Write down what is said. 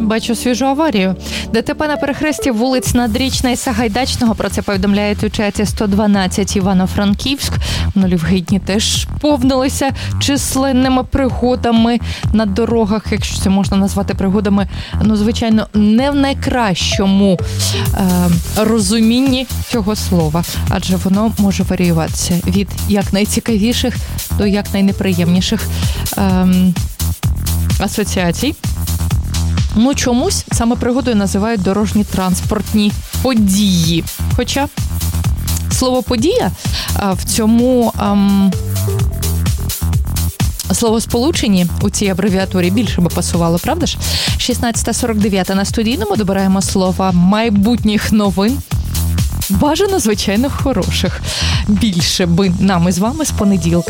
Бачу свіжу аварію. ДТП на перехресті вулиць Надрічна і Сагайдачного. Про це повідомляють у чаті 112 Івано-Франківськ. Минулі дні теж повнилися численними пригодами на дорогах, якщо це можна назвати пригодами, звичайно, не в найкращому розумінні цього слова, адже воно може варіюватися від як найцікавіших до як найнеприємніших асоціацій. Чомусь саме пригодою називають дорожні транспортні події. Хоча слово «подія» в цьому словосполученні у цій абревіатурі більше би пасувало, правда ж? 16:49 на студійному добираємо слова майбутніх новин. Бажано, звичайно, хороших. Більше би нам із вами з понеділка.